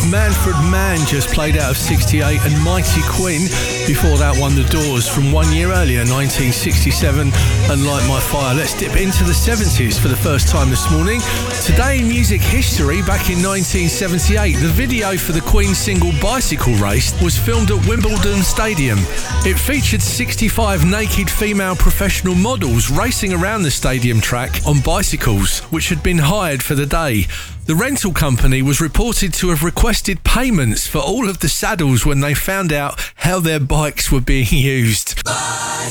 Manfred Mann just played out of 68, and Mighty Quinn before that won The Doors from 1 year earlier, 1967, and Light My Fire. Let's dip into the 70s for the first time this morning. Today in music history, back in 1978, the video for the Queen single Bicycle Race was filmed at Wimbledon Stadium. It featured 65 naked female professional models racing around the stadium track on bicycles, which had been hired for the day. The rental company was reported to have requested payments for all of the saddles when they found out how their bikes were being used. Bicycle